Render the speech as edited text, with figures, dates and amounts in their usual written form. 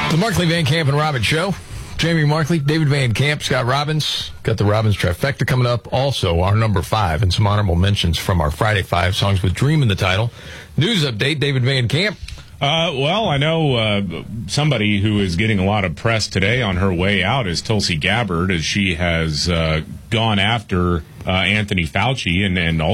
The Markley, Van Camp, and Robbins Show. Jamie Markley, David Van Camp, Scott Robbins. Got the Robbins trifecta coming up. Also, our number 5 and some honorable mentions from our Friday 5 songs with Dream in the title. News update, David Van Camp. Well, I know somebody who is getting a lot of press today on her way out is Tulsi Gabbard, as she has gone after Anthony Fauci and